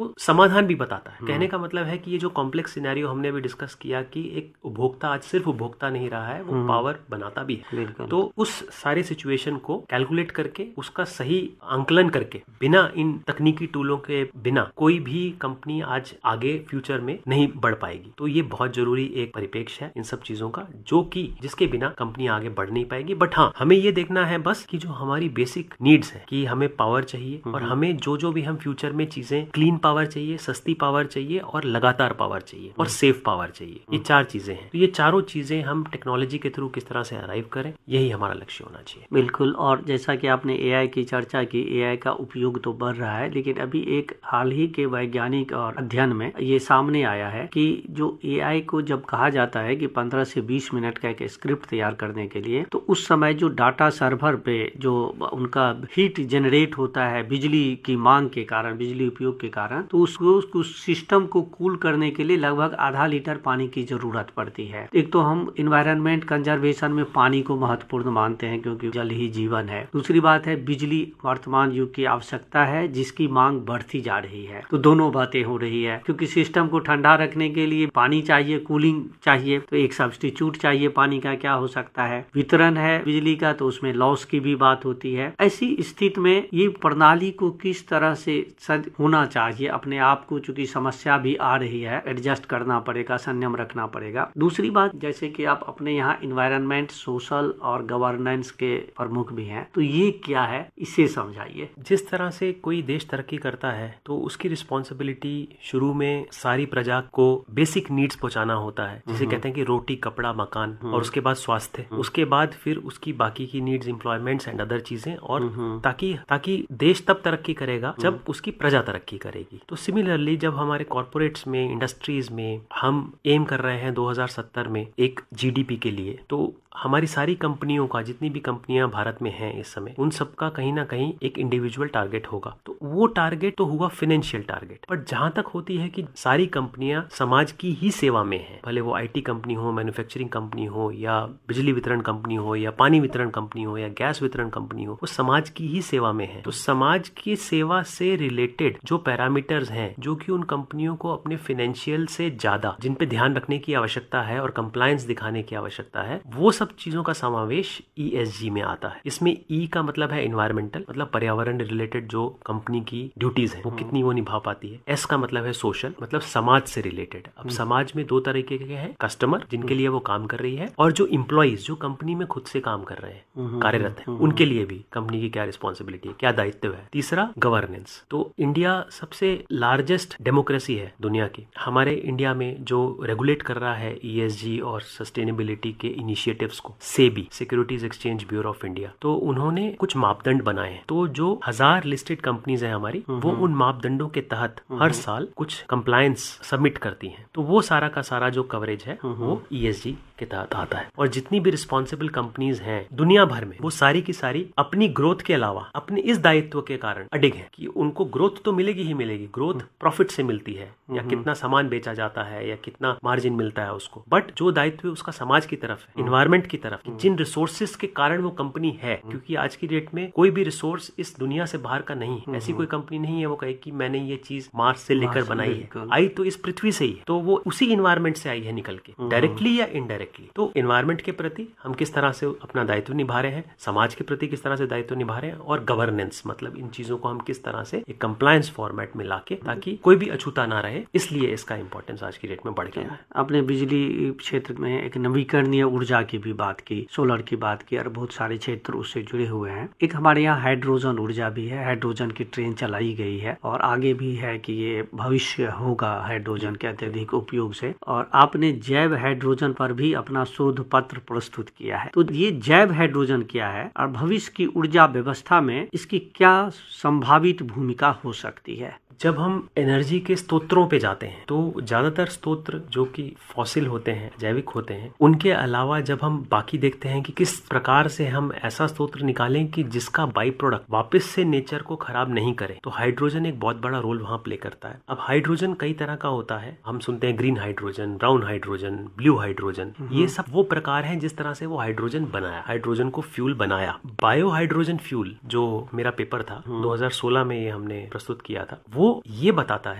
आपको समाधान भी बताता है। कहने का मतलब है कि ये जो कॉम्प्लेक्स सिनेरियो हमने भी डिस्कस किया कि एक उपभोक्ता आज सिर्फ उपभोक्ता नहीं रहा है, वो पावर बनाता भी है। तो उस सारे सिचुएशन को कैलकुलेट करके उसका सही आंकलन करके बिना इन तकनीकी टूलों के बिना कोई भी कंपनी आज आगे फ्यूचर में नहीं बढ़ पाएगी। तो ये बहुत जरूरी एक परिप्रेक्ष्य है इन सब चीजों का, जो कि जिसके बिना कंपनी आगे बढ़ नहीं पाएगी। बट हाँ, हमें ये देखना है बस कि जो हमारी बेसिक नीड्स है कि हमें पावर चाहिए और हमें जो भी हम फ्यूचर में चीजें, क्लीन पावर चाहिए, सस्ती पावर चाहिए और लगातार पावर चाहिए और सेफ पावर चाहिए। ये 4 चीजें हैं। तो ये चारों चीजें हम टेक्नोलॉजी के थ्रू किस तरह से अराइव करें, यही हमारा लक्ष्य होना चाहिए। बिल्कुल। और जैसा कि आपने एआई की चर्चा की, एआई का उपयोग तो बढ़ रहा है, लेकिन अभी एक हाल ही के वैज्ञानिक और अध्ययन में ये सामने आया है कि जो एआई को जब कहा जाता है कि 15 से 20 मिनट का एक स्क्रिप्ट तैयार करने के लिए, तो उस समय जो डाटा सर्वर पे जो उनका हीट जनरेट होता है बिजली की मांग के कारण, बिजली उपयोग के कारण, तो उसको सिस्टम को कूल करने के लिए लगभग आधा लीटर पानी की जरूरत पड़ती है। एक तो हम इन्वायरमेंट कंजर्वेशन में पानी को महत्वपूर्ण मानते हैं क्योंकि जल ही जीवन है। दूसरी बात है बिजली वर्तमान युग की आवश्यकता है जिसकी मांग बढ़ती जा रही है। तो दोनों बातें हो रही है, क्योंकि सिस्टम को ठंडा रखने के लिए पानी चाहिए, कूलिंग चाहिए, तो एक सब्स्टिट्यूट चाहिए पानी का, क्या हो सकता है, वितरण है बिजली का, तो उसमें लॉस की भी बात होती है। ऐसी स्थिति में ये प्रणाली को किस तरह से होना चाहिए, अपने आप को, चूंकि समस्या भी आ रही है, एडजस्ट करना पड़ेगा, संयम रखना पड़ेगा। दूसरी बात, जैसे कि आप अपने यहाँ इन्वायरमेंट, सोशल और गवर्नेंस के प्रमुख भी हैं, तो ये क्या है, इसे समझाइए। जिस तरह से कोई देश तरक्की करता है तो उसकी रिस्पॉन्सिबिलिटी शुरू में सारी प्रजा को बेसिक नीड्स पहुंचाना होता है, जिसे कहते हैं कि रोटी, कपड़ा, मकान, और उसके बाद स्वास्थ्य, उसके बाद फिर उसकी बाकी की नीड्स, एम्प्लॉयमेंट्स एंड अदर चीजें, और ताकि देश तब तरक्की करेगा जब उसकी प्रजा तरक्की करेगी। तो सिमिलरली जब हमारे कॉर्पोरेट्स में, इंडस्ट्रीज में हम एम कर रहे हैं 2070 में एक जीडीपी के लिए, तो हमारी सारी कंपनियों का, जितनी भी कंपनियां भारत में हैं इस समय, उन सबका कहीं ना कहीं एक इंडिविजुअल टारगेट होगा। तो वो टारगेट तो हुआ फाइनेंशियल टारगेट, बट जहां तक होती है कि सारी कंपनियां समाज की ही सेवा में हैं, भले वो आईटी कंपनी हो, मैन्युफैक्चरिंग कंपनी हो, या बिजली वितरण कंपनी हो, या पानी वितरण कंपनी हो, या गैस वितरण कंपनी हो, वो समाज की ही सेवा में है। तो समाज की सेवा से रिलेटेड जो पैरामीटर्स हैं, जो कि उन कंपनियों को अपने फाइनेंशियल से ज्यादा, जिन पे ध्यान रखने की आवश्यकता है और कंप्लायंस दिखाने की आवश्यकता है, वो सब चीजों का समावेश ESG में आता है। इसमें E का मतलब है एनवायरमेंटल, मतलब पर्यावरण रिलेटेड जो कंपनी की ड्यूटीज है वो कितनी वो निभा पाती है। S का मतलब है सोशल, मतलब समाज से रिलेटेड। अब समाज में 2 तरीके के हैं, कस्टमर जिनके लिए वो काम कर रही है, और जो इम्प्लॉइज जो कंपनी में खुद से काम कर रहे हैं, कार्यरत हैं, उनके लिए भी कंपनी की क्या रिस्पॉन्सिबिलिटी है, क्या दायित्व है। तीसरा गवर्नेंस। तो इंडिया सबसे लार्जेस्ट डेमोक्रेसी है दुनिया की। हमारे इंडिया में जो रेगुलेट कर रहा है ESG और सस्टेनेबिलिटी के इनिशिएटिव्स को, SEBI, securities exchange bureau of India, तो उन्होंने कुछ मापदंड बनाए हैं। तो जो 1000 लिस्टेड कंपनीज हैं हमारी, वो उन मापदंडों के तहत हर साल कुछ कंप्लायंस सबमिट करती हैं। तो वो सारा का सारा जो कवरेज है वो ESG के तहत आता है। और जितनी भी रिस्पॉन्सिबल कंपनीज हैं दुनिया भर में, वो सारी की सारी अपनी ग्रोथ के अलावा अपने इस दायित्व के कारण अडिग है कि उनको ग्रोथ तो मिलेगी ही मिलेगी। ग्रोथ प्रॉफिट से मिलती है, या कितना सामान बेचा जाता है, या कितना मार्जिन मिलता है उसको, बट जो दायित्व है उसका समाज की तरफ है, इन्वायरमेंट की तरफ, जिन रिसोर्सेज के कारण वो कंपनी है। क्योंकि आज की डेट में कोई भी रिसोर्स इस दुनिया से बाहर का नहीं है। ऐसी कोई कंपनी नहीं है वो कहे कि मैंने ये चीज मार्स से लेकर बनाई है, आई तो इस पृथ्वी से ही है। तो वो उसी इन्वायरमेंट से आई है निकल के, डायरेक्टली या इनडायरेक्टली। तो इन्वायरमेंट के प्रति हम किस तरह से अपना दायित्व निभा रहे हैं, समाज के प्रति किस तरह से दायित्व निभा रहे हैं, और गवर्नेंस मतलब इन चीजों को हम किस तरह से एक कंप्लायंस फॉर्मेट में लाके, ताकि कोई भी अछूता ना रहे, इसलिए इसका इंपॉर्टेंस आज की डेट में बढ़ गया है। आपने बिजली क्षेत्र में एक नवीकरणीय ऊर्जा की भी बात की, सोलर की बात की, और बहुत सारे क्षेत्र उससे जुड़े हुए हैं। एक हमारे यहाँ हाइड्रोजन ऊर्जा भी है, हाइड्रोजन की ट्रेन चलाई गई है, और आगे भी है कि ये भविष्य होगा हाइड्रोजन के अत्यधिक उपयोग से। और आपने जैव हाइड्रोजन पर भी अपना शोध पत्र प्रस्तुत किया है। तो ये जैव हाइड्रोजन क्या है, और भविष्य की ऊर्जा व्यवस्था में इसकी क्या संभावित भूमिका हो सकती है? जब हम एनर्जी के स्तोत्रों पे जाते हैं तो ज्यादातर स्तोत्र जो कि फॉसिल होते हैं, जैविक होते हैं, उनके अलावा जब हम बाकी देखते हैं कि किस प्रकार से हम ऐसा स्तोत्र निकालें कि जिसका बाई प्रोडक्ट वापस से नेचर को खराब नहीं करे, तो हाइड्रोजन एक बहुत बड़ा रोल वहां प्ले करता है। अब हाइड्रोजन कई तरह का होता है, हम सुनते हैं green hydrogen, brown hydrogen, blue hydrogen, ये सब वो प्रकार हैं जिस तरह से वो हाइड्रोजन बनाया, हाइड्रोजन को फ्यूल बनाया। बायो हाइड्रोजन फ्यूल जो मेरा पेपर था 2016 में ये हमने प्रस्तुत किया था, वो ये बताता है